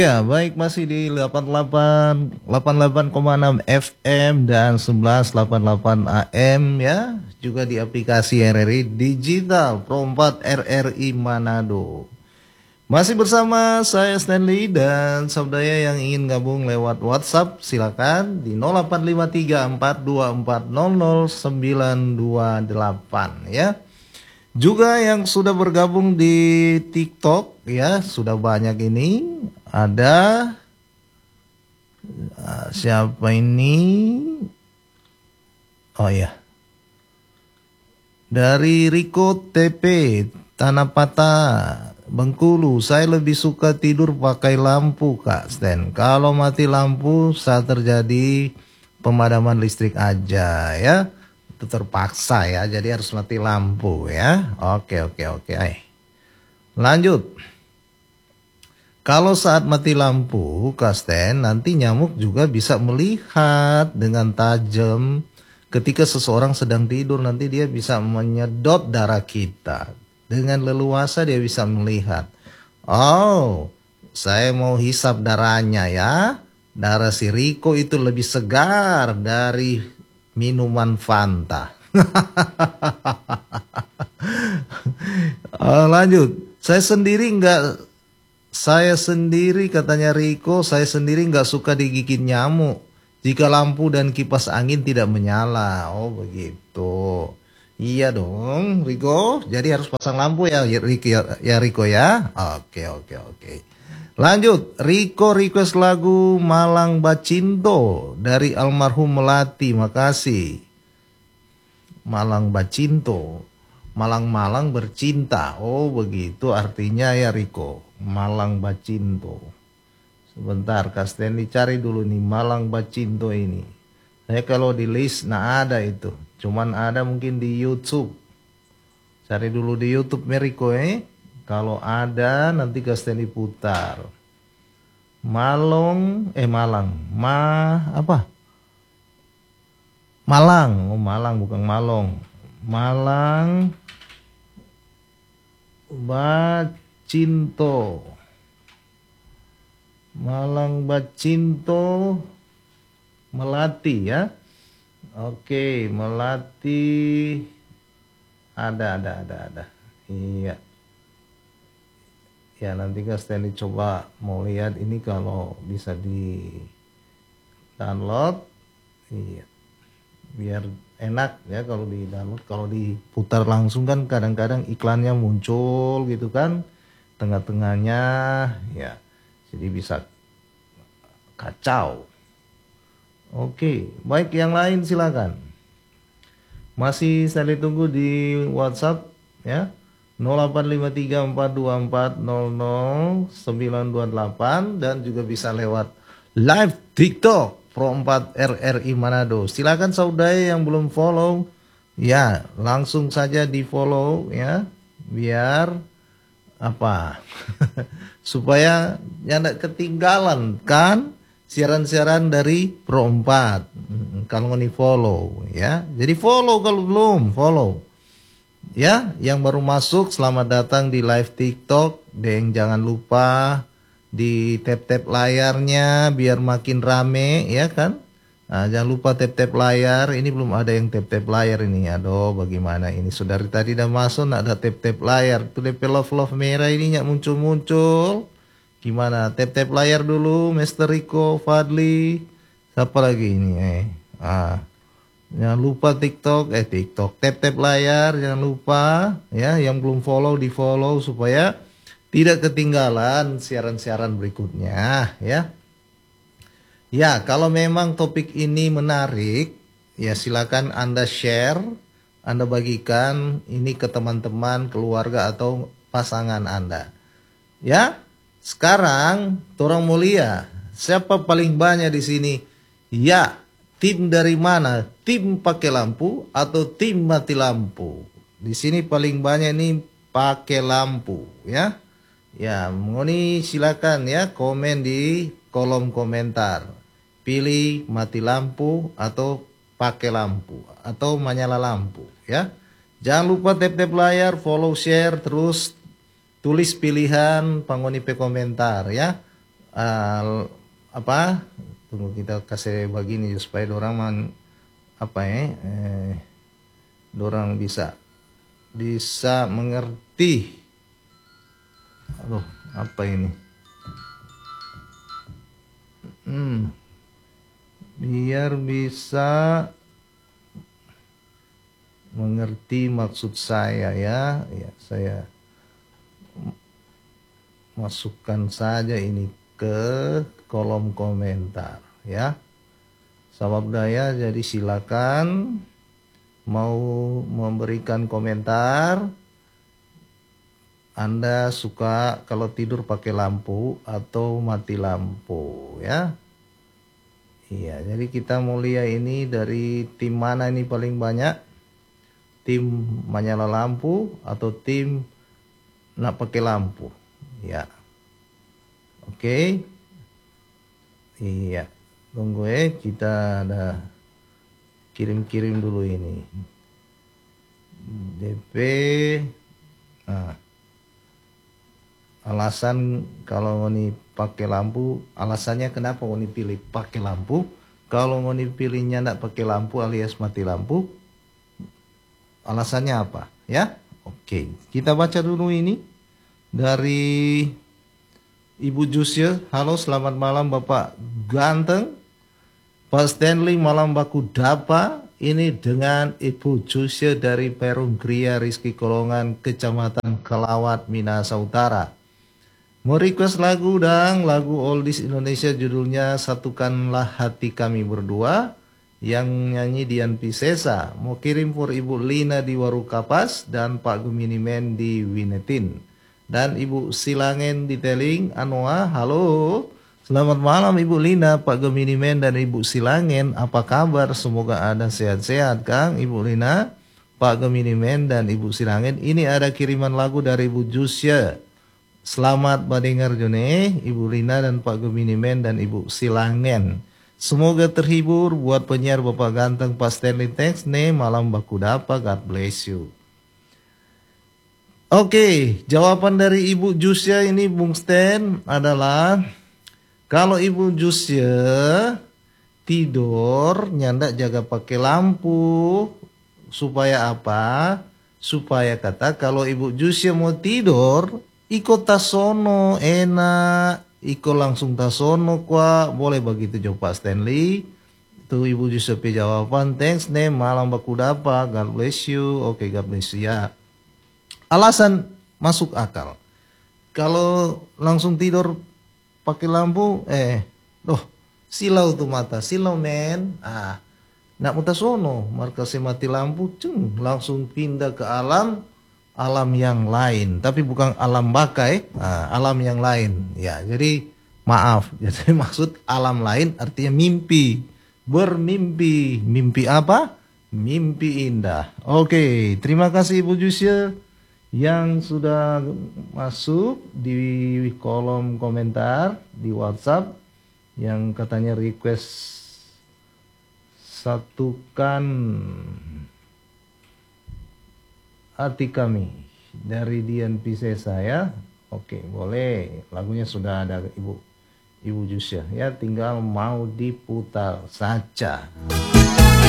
Ya, baik masih di 88,6 FM dan 1188 AM ya, juga di aplikasi RRI Digital Pro 4 RRI Manado. Masih bersama saya Stanley dan saudara yang ingin gabung lewat WhatsApp silakan di 085342400928 ya. Juga yang sudah bergabung di TikTok ya, sudah banyak ini. Ada siapa ini? Oh ya, dari Riko TP Tanah Patah Bengkulu. Saya lebih suka tidur pakai lampu Kak Stan. Kalau mati lampu saat terjadi pemadaman listrik aja ya. Itu terpaksa ya, jadi harus mati lampu ya. Oke. Lanjut. Kalau saat mati lampu, Kasten, nanti nyamuk juga bisa melihat dengan tajam. Ketika seseorang sedang tidur, nanti dia bisa menyedot darah kita. Dengan leluasa dia bisa melihat. Oh, saya mau hisap darahnya ya. Darah si Riko itu lebih segar dari minuman Fanta. Lanjut. Saya sendiri katanya Riko, saya sendiri nggak suka digigit nyamuk jika lampu dan kipas angin tidak menyala. Oh begitu. Iya dong, Riko. Jadi harus pasang lampu ya, Riko ya, Riko ya. Oke. Lanjut, Riko request lagu Malang Bacinto dari almarhum Melati. Makasih. Malang Bacinto. Malang-malang bercinta. Oh begitu artinya ya Riko. Malang Bacinto. Sebentar Kak Stanley cari dulu nih Malang Bacinto ini. Saya kalau di list nah ada itu. Cuman ada mungkin di YouTube. Cari dulu di YouTube Riko Kalau ada nanti Kak Stanley putar. Malang. Apa? Malang. Oh Malang bukan Malong. Malang Bacinto. Malang Bacinto Melati ya. Oke, Melati ada. Iya. Ya nanti Kak Stanley coba mau lihat ini kalau bisa di download. Iya. Biar enak ya kalau di download, kalau diputar langsung kan kadang-kadang iklannya muncul gitu kan tengah-tengahnya ya, jadi bisa kacau. Oke, baik yang lain silakan. Masih saya tunggu di WhatsApp ya 085342400928 dan juga bisa lewat live TikTok Pro 4 RRI Manado. Silakan saudara yang belum follow ya, langsung saja di follow ya, biar apa? Supaya jangan ketinggalan kan siaran-siaran dari Pro 4. Kalau nggak follow ya. Jadi follow kalau belum, follow. Ya, yang baru masuk selamat datang di live TikTok. Dan jangan lupa di tap-tap layarnya biar makin rame ya kan. Nah, jangan lupa tap-tap layar. Ini belum ada yang tap-tap layar ini. Aduh, bagaimana ini? Saudari tadi udah masuk, nak ada tap-tap layar. Tuh DP love merah ini nggak muncul-muncul. Gimana? Tap-tap layar dulu, Mister Rico, Fadli. Siapa lagi ini? Jangan lupa TikTok, tap-tap layar. Jangan lupa ya, yang belum follow di follow supaya tidak ketinggalan siaran-siaran berikutnya ya. Ya, kalau memang topik ini menarik, ya silakan Anda share, Anda bagikan ini ke teman-teman, keluarga atau pasangan Anda. Ya, sekarang torang mulia, siapa paling banyak di sini? Ya, tim dari mana? Tim pakai lampu atau tim mati lampu? Di sini paling banyak nih pakai lampu, ya. Ya, Moni silakan ya komen di kolom komentar. Pilih mati lampu atau pakai lampu atau menyala lampu ya. Jangan lupa tap-tap layar, follow, share, terus tulis pilihan pangoni pe komentar ya. apa, tunggu kita kasih begini supaya dorang apa ya, dorang bisa mengerti. Aduh, apa ini? Biar bisa mengerti maksud saya ya. Ya, saya masukkan saja ini ke kolom komentar ya. Sahabat budaya, jadi silakan mau memberikan komentar. Anda suka kalau tidur pakai lampu atau mati lampu ya. Iya, jadi kita mau lihat ini dari tim mana ini paling banyak. Tim menyala lampu atau tim nak pakai lampu. Ya. Oke. Iya. Tunggu kita ada kirim-kirim dulu ini. DP. Nah. Alasan kalau ngoni pakai lampu, alasannya kenapa ngoni pilih pakai lampu? Kalau ngoni pilihnya ndak pakai lampu alias mati lampu, alasannya apa? Ya, oke. Kita baca dulu ini dari Ibu Jusya. Halo, selamat malam Bapak ganteng. Pak Stanley, malam baku dapa. Ini dengan Ibu Jusya dari Perum Kria Rizky Kolongan, Kecamatan Kelawat, Minahasa Utara. Mau request lagu lagu oldies Indonesia, judulnya Satukanlah Hati Kami Berdua, yang nyanyi Dian Piscesa. Mau kirim for Ibu Lina di Warukapas dan Pak Gemini Men di Winetin. Dan Ibu Silangen di Teling Anoa. Halo, selamat malam Ibu Lina, Pak Gemini Men dan Ibu Silangen. Apa kabar? Semoga ada sehat-sehat Kang, Ibu Lina, Pak Gemini Men dan Ibu Silangen. Ini ada kiriman lagu dari Ibu Jusya. Selamat mendengar Jone, Ibu Lina dan Pak Gemini Men dan Ibu Silangen. Semoga terhibur buat penyiar Bapak ganteng Pak Stanley. Thanks nih, malam baku dapa, God bless you. Oke, jawaban dari Ibu Jusya ini Bung Stan adalah, kalau Ibu Jusya tidur nyandak jaga pakai lampu, supaya apa? Supaya kata kalau Ibu Jusya mau tidur, iko tasono enak, iko langsung tasono kwa, boleh begitu jawab Pak Stanley. Itu Ibu Giuseppe jawaban. Thanks nih, malam baku dapa, God bless you. Oke, God bless you ya. Alasan masuk akal. Kalau langsung tidur pakai lampu, silau tuh mata, silau men. Nak mutasono, marka mati lampu, langsung pindah ke alam yang lain, tapi bukan alam bakai, alam yang lain ya. Jadi maaf, jadi maksud alam lain artinya mimpi, bermimpi. Mimpi apa? Mimpi indah. Oke, terima kasih Ibu Jusya yang sudah masuk di kolom komentar di WhatsApp, yang katanya request Satukan Hati Kami dari Dian Piscesa ya. Oke, boleh. Lagunya sudah ada Ibu Jusya ya, tinggal mau diputar saja.